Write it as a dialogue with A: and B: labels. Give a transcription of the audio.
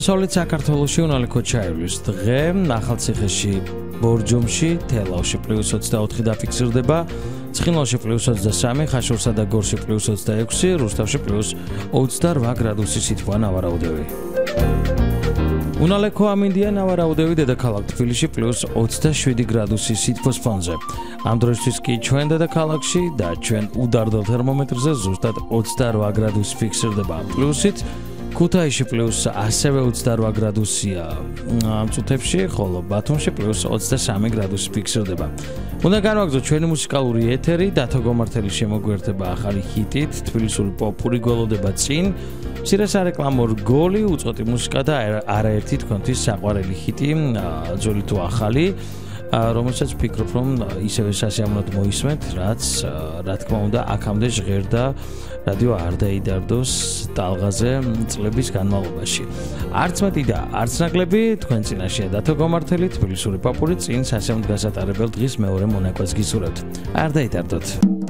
A: სოლით საქართველოში უნალიქო ჩაივლის დღე ახალციხეში ბორჯომში თელავში +24 დაფიქსირდება ცხინვალში +23 ხაშურსა და გორში +26 რუსთავში +28 გრადუსი სითბო ნავარაუდევი უნალიქო ამინდია ნავარაუდევი დედაქალაქ თბილისში +27 გრადუსი სითბოს ფონზე ამ დროისთვის კი ჩვენ დედაქალაქში და ჩვენ უდარდელ თერმომეტრზე ზუსტად 28 გრადუსი ფიქსირდება პლუსით ქუთაისში ასევე 28 გრადუსია ამ წუთებში, ხოლო ბათუმში +23 გრადუსი ფიქსირდება. უნდა განვაგრძოთ ჩვენი მუსიკალური ეთერი, დათო გომართელი შემოგვიერთება ახალი ჰიტით, თბილისური პოპური გველოდება წინ, მცირე სარეკლამო რგოლი, უწყვეტი მუსიკა და არაერთი თქვენთვის საყვარელი ჰიტი, ძველი თუ ახალი, რომელსაც ვფიქრობ, რომ ისევე სასიამოვნოდ მოისმენთ, რაც რა თქმა უნდა აქამდე ჟღერდა რადიო არ დაიდარდოს ტალღაზე წლების განმავლობაში. არც მეტი და არც ნაკლები თქვენ წინაშეა დათო გომართელი თბილისური პოპური წინ სასიამოვნო გასატარებელ დღის მეორე მონაკვეთს გისურვებთ. არ დაიდარდოთ.